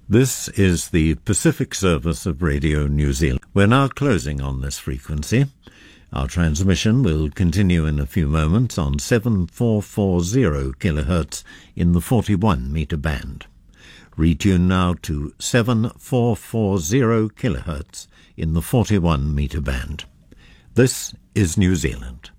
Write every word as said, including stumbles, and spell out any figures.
This is the Pacific service of Radio New Zealand. We're now closing on this frequency. Our transmission will continue in a few moments on seven four four zero kilohertz in the forty-one meter band. Retune now to seven four four zero kilohertz in the forty-one meter band. This is New Zealand.